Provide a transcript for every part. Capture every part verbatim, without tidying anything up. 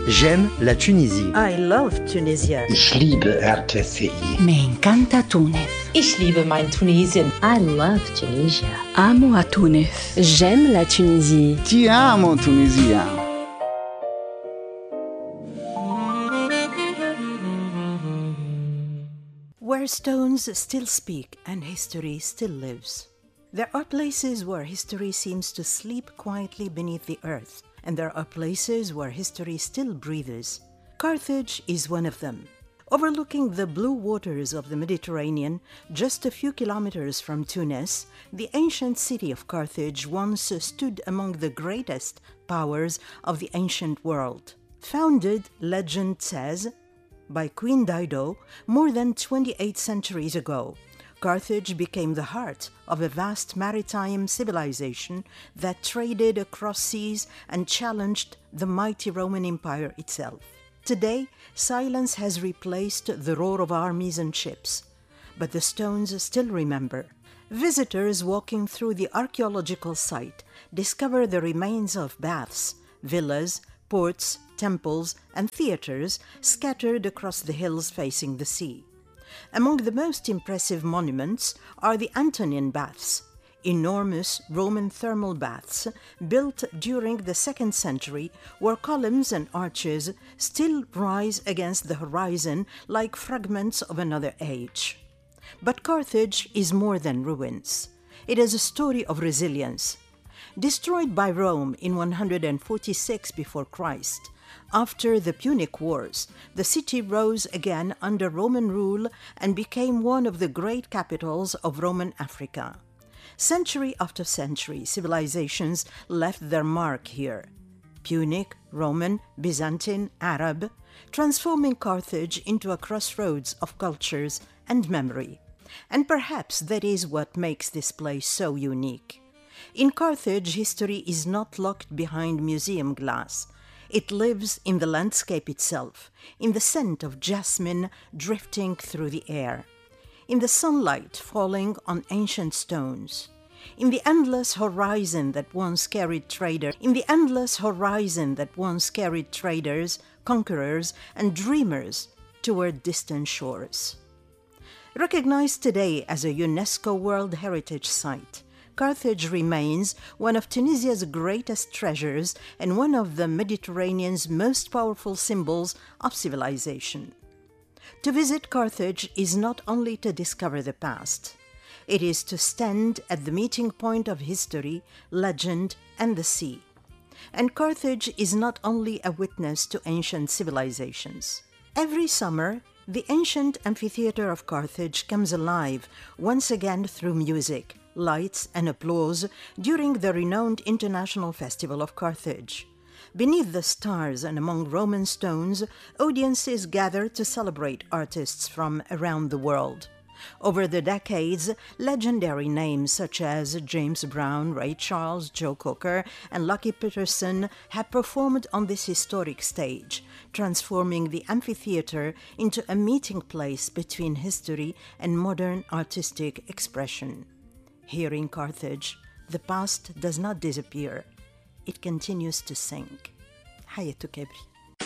J'aime la Tunisie. I love Tunisia. Ich liebe R T C I. Me encanta Túnez. Ich liebe mein Tunesien. I love Tunisia. Amo a Túnez. J'aime la Tunisie. Ti amo, Tunisia. Where stones still speak and history still lives. There are places where history seems to sleep quietly beneath the earth, and there are places where history still breathes. Carthage is one of them. Overlooking the blue waters of the Mediterranean, just a few kilometers from Tunis, the ancient city of Carthage once stood among the greatest powers of the ancient world. Founded, legend says, by Queen Dido more than twenty-eight centuries ago, Carthage became the heart of a vast maritime civilization that traded across seas and challenged the mighty Roman Empire itself. Today, silence has replaced the roar of armies and ships, but the stones still remember. Visitors walking through the archaeological site discover the remains of baths, villas, ports, temples, and theaters scattered across the hills facing the sea. Among the most impressive monuments are the Antonine Baths, enormous Roman thermal baths built during the second century, where columns and arches still rise against the horizon like fragments of another age. But Carthage is more than ruins. It is a story of resilience. Destroyed by Rome in one hundred forty-six before Christ, after the Punic Wars, the city rose again under Roman rule and became one of the great capitals of Roman Africa. Century after century, civilizations left their mark here. Punic, Roman, Byzantine, Arab, transforming Carthage into a crossroads of cultures and memory. And perhaps that is what makes this place so unique. In Carthage, history is not locked behind museum glass. It lives in the landscape itself, in the scent of jasmine drifting through the air, in the sunlight falling on ancient stones, in the endless horizon that once carried traders, in the endless horizon that once carried traders, conquerors, and dreamers toward distant shores. Recognized today as a UNESCO World Heritage Site, Carthage remains one of Tunisia's greatest treasures and one of the Mediterranean's most powerful symbols of civilization. To visit Carthage is not only to discover the past. It is to stand at the meeting point of history, legend, and the sea. And Carthage is not only a witness to ancient civilizations. Every summer, the ancient amphitheater of Carthage comes alive once again through music, lights, and applause during the renowned International Festival of Carthage. Beneath the stars and among Roman stones, audiences gather to celebrate artists from around the world. Over the decades, legendary names such as James Brown, Ray Charles, Joe Cocker, and Lucky Peterson have performed on this historic stage, transforming the amphitheater into a meeting place between history and modern artistic expression. Here in Carthage, the past does not disappear. It continues to sink. Hayatou Kabri.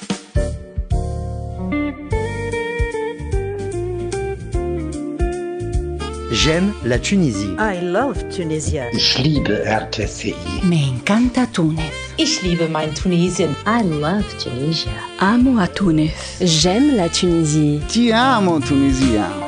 J'aime la Tunisie. I love Tunisia. Ich liebe R T C I. Me encanta Túnez. Ich liebe mein Tunesien. I love Tunisia. Amo a Túnez. J'aime la Tunisie. Ti amo, Tunisia.